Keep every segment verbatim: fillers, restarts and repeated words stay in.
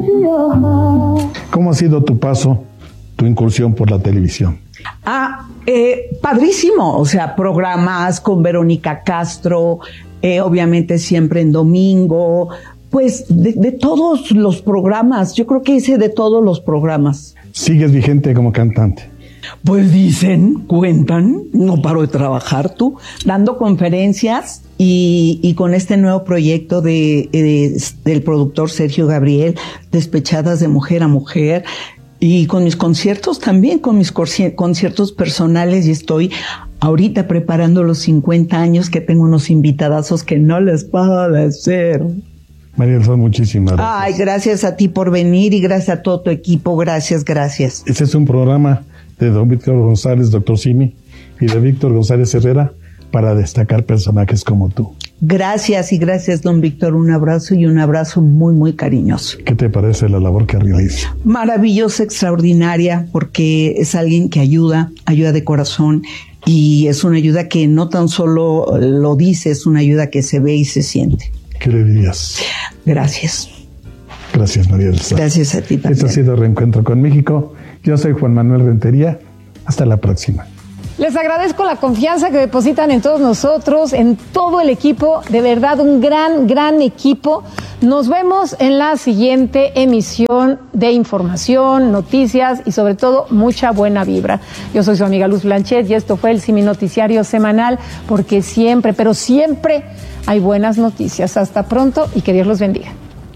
¿Cómo ha sido tu paso, tu incursión por la televisión? Ah, eh, padrísimo, o sea, programas con Verónica Castro, eh, obviamente siempre en domingo, pues de, de todos los programas, yo creo que hice de todos los programas. ¿Sigues vigente como cantante? Pues dicen, cuentan, no paro de trabajar tú, dando conferencias y, y con este nuevo proyecto de, de, del productor Sergio Gabriel, Despechadas de Mujer a Mujer, y con mis conciertos también, con mis conciertos personales, y estoy ahorita preparando los cincuenta años, que tengo unos invitadazos que no les puedo decir. María del Sol, muchísimas gracias. Ay, gracias a ti por venir y gracias a todo tu equipo, gracias, gracias. Este es un programa de don Víctor González, doctor Simi, y de Víctor González Herrera, para destacar personajes como tú. Gracias y gracias, don Víctor. Un abrazo y un abrazo muy, muy cariñoso. ¿Qué te parece la labor que realiza? Maravillosa, extraordinaria, porque es alguien que ayuda, ayuda de corazón, y es una ayuda que no tan solo lo dice, es una ayuda que se ve y se siente. ¿Qué le dirías? Gracias. Gracias, María del Sol. Gracias a ti también. Esto ha sido Reencuentro con México. Yo soy Juan Manuel Rentería. Hasta la próxima. Les agradezco la confianza que depositan en todos nosotros, en todo el equipo. De verdad, un gran, gran equipo. Nos vemos en la siguiente emisión de información, noticias y sobre todo mucha buena vibra. Yo soy su amiga Luz Blanchet y esto fue el Simi Noticiario Semanal, porque siempre, pero siempre hay buenas noticias. Hasta pronto y que Dios los bendiga.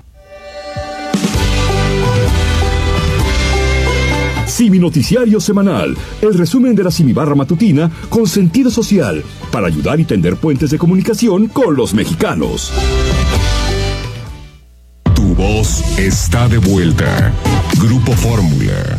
Simi Noticiario Semanal, el resumen de la Simibarra matutina con sentido social, para ayudar y tender puentes de comunicación con los mexicanos. Tu voz está de vuelta. Grupo Fórmula.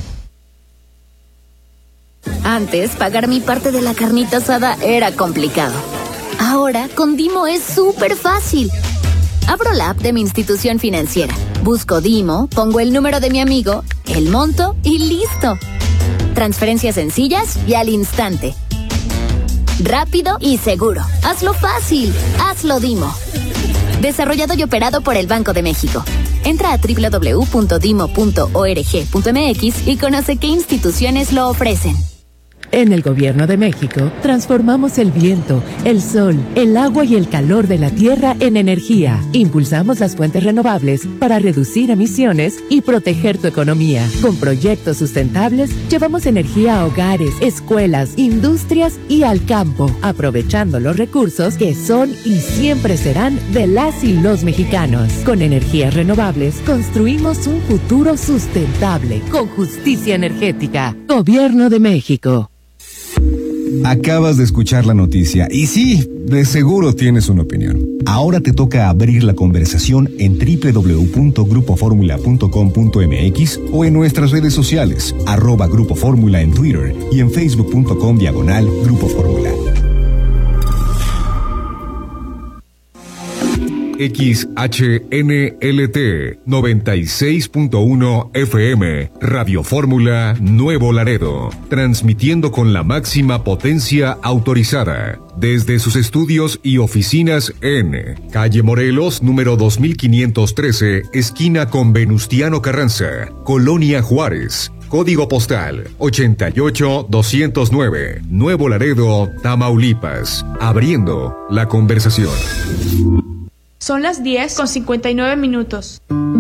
Antes, pagar mi parte de la carnita asada era complicado. Ahora, con Dimo es súper fácil. Abro la app de mi institución financiera, busco Dimo, pongo el número de mi amigo, el monto y listo. Transferencias sencillas y al instante. Rápido y seguro. Hazlo fácil. Hazlo Dimo. Desarrollado y operado por el Banco de México. Entra a doble u doble u doble u punto dimo punto org punto m x y conoce qué instituciones lo ofrecen. En el Gobierno de México, transformamos el viento, el sol, el agua y el calor de la tierra en energía. Impulsamos las fuentes renovables para reducir emisiones y proteger tu economía. Con proyectos sustentables, llevamos energía a hogares, escuelas, industrias y al campo, aprovechando los recursos que son y siempre serán de las y los mexicanos. Con energías renovables, construimos un futuro sustentable, con justicia energética. Gobierno de México. Acabas de escuchar la noticia y sí, de seguro tienes una opinión. Ahora te toca abrir la conversación en doble u doble u doble u punto grupo fórmula punto com punto m x o en nuestras redes sociales, arroba Grupo Fórmula en Twitter y en facebook punto com diagonal Grupo Fórmula. X H N L T noventa y seis punto uno F M, Radio Fórmula Nuevo Laredo, transmitiendo con la máxima potencia autorizada, desde sus estudios y oficinas en Calle Morelos, número dos mil quinientos trece, esquina con Venustiano Carranza, Colonia Juárez. Código postal ochenta y ocho doscientos nueve, Nuevo Laredo, Tamaulipas. Abriendo la conversación. Son las diez con cincuenta y nueve minutos.